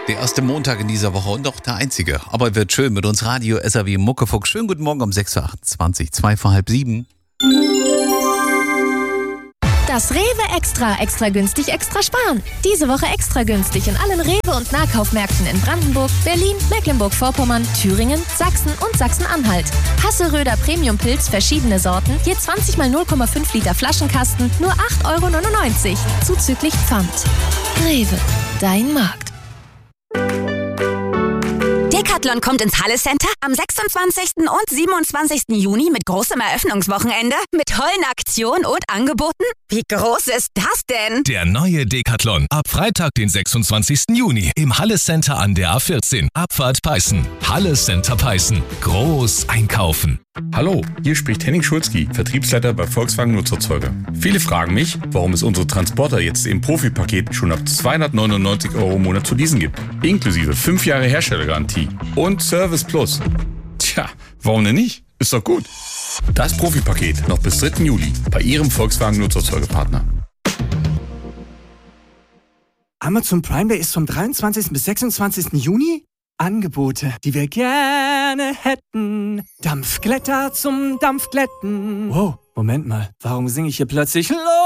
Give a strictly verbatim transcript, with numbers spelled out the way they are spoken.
Der erste Montag in dieser Woche und auch der einzige. Aber wird schön mit uns Radio S R W Muckefuck. Schönen guten Morgen um sechs Uhr achtundzwanzig, zwei vor halb sieben. Das Rewe Extra, extra günstig, extra sparen. Diese Woche extra günstig in allen Rewe- und Nahkaufmärkten in Brandenburg, Berlin, Mecklenburg-Vorpommern, Thüringen, Sachsen und Sachsen-Anhalt. Hasseröder Premium-Pilz, verschiedene Sorten, je zwanzig mal null Komma fünf Liter Flaschenkasten, nur acht Euro neunundneunzig, zuzüglich Pfand. Rewe, dein Markt. Decathlon kommt ins Halle Center am sechsundzwanzigsten und siebenundzwanzigsten Juni mit großem Eröffnungswochenende, mit tollen Aktionen und Angeboten. Wie groß ist das denn? Der neue Decathlon. Ab Freitag, den sechsundzwanzigsten Juni im Halle Center an der A vierzehn. Abfahrt Peißen. Halle Center Peißen. Groß einkaufen. Hallo, hier spricht Henning Schulzki, Vertriebsleiter bei Volkswagen Nutzerzeuger. Viele fragen mich, warum es unsere Transporter jetzt im Profi-Paket schon ab zweihundertneunundneunzig Euro im Monat zu leasen gibt. Inklusive fünf Jahre Herstellergarantie und Service Plus. Tja, warum denn nicht? Ist doch gut. Das Profi-Paket noch bis dritten Juli bei Ihrem Volkswagen Nutzerzeugerpartner. Amazon Prime Day ist vom dreiundzwanzigsten bis sechsundzwanzigsten Juni? Angebote, die wir gerne hätten. Dampfglätter zum Dampfglätten. Wow, Moment mal, warum singe ich hier plötzlich los?